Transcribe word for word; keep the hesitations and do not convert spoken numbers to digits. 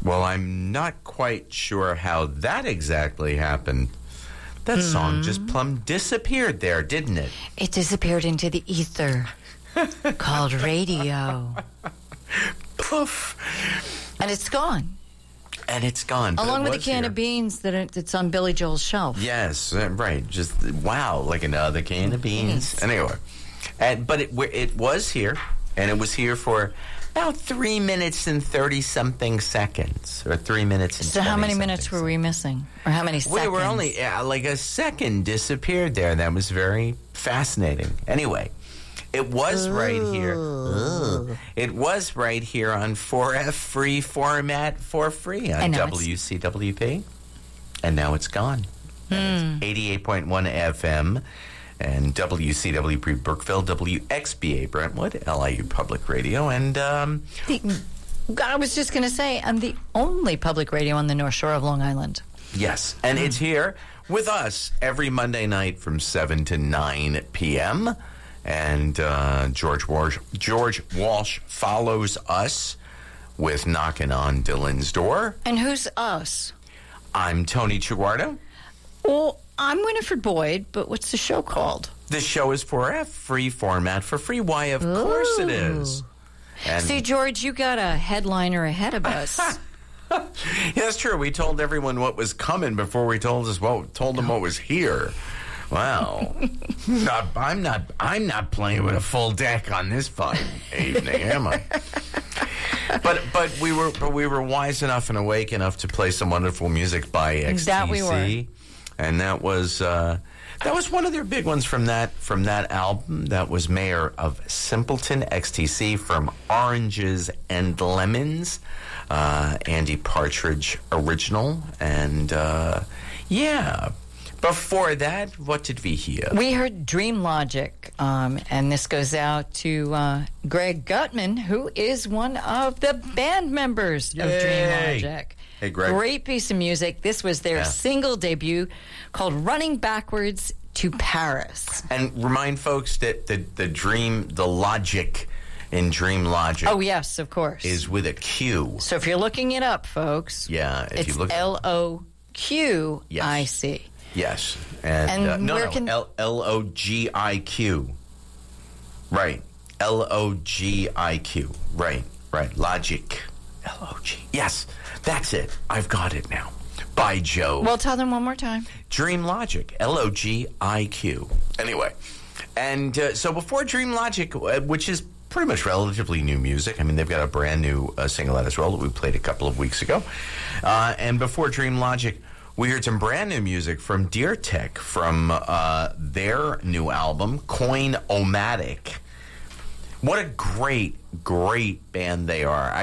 Well, I'm not quite sure how that exactly happened. That mm-hmm. song just plumb disappeared there, didn't it? It disappeared into the ether called radio. Poof. And it's gone. And it's gone. Along it with the can here. of beans that are, that's on Billy Joel's shelf. Yes, uh, right. Just, wow, like another can of beans. Yes. Anyway, and, but it, it was here, and it was here for about three minutes and thirty-something seconds, or three minutes and So how many minutes seconds. were we missing? Or how many seconds? We were only, yeah, like a second disappeared there. That was very fascinating. Anyway, it was Ooh. right here. Ooh. It was right here on four F free format for free on W C W P. And now it's gone. And it's eighty-eight point one F M and W C W P Brookville, W X B A Brentwood, L I U Public Radio, and um, the, I was just going to say, I'm the only public radio on the North Shore of Long Island. Yes, and it's here with us every Monday night from seven to nine p.m., and uh, George Walsh, George Walsh follows us with Knocking on Dylan's Door. And who's us? I'm Tony Chiguarda. Well, I'm Winifred Boyd, but what's the show called? The show is four F, free format for free. Why, of Ooh. course it is. And see, George, you got a headliner ahead of us. Yeah, that's true. We told everyone what was coming before we told us what told them what was here. Wow. not, I'm not. I'm not playing with a full deck on this fine evening, am I? But but we were but we were wise enough and awake enough to play some wonderful music by X T C. That we were. And that was uh, that was one of their big ones from that from that album. That was Mayor of Simpleton, X T C, from Oranges and Lemons, uh, Andy Partridge original, and uh, yeah. Before that, what did we hear? We heard Dream Logic, um, and this goes out to uh, Greg Gutman, who is one of the band members Yay. of Dream Logic. Hey, Greg. Great piece of music. This was their Yeah. single debut called Running Backwards to Paris. And remind folks that the, the Dream, the Logic in Dream Logic. Oh, yes, of course. Is with a Q. So if you're looking it up, folks, yeah, if it's you look L O Q I C. Yes. And, and uh, no, where no, can... L O G I Q. Right. L O G I Q. Right, right. Logic. L O G. Yes, that's it. I've got it now. By Jove. Well, tell them one more time. Dream Logic. L O G I Q. Anyway. And uh, so before Dream Logic, uh, which is pretty much relatively new music. I mean, they've got a brand new uh, single out as well that we played a couple of weeks ago. Uh, and before Dream Logic, we heard some brand new music from Deer Tech from uh, their new album, Coin-O-Matic. What a great, great band they are. I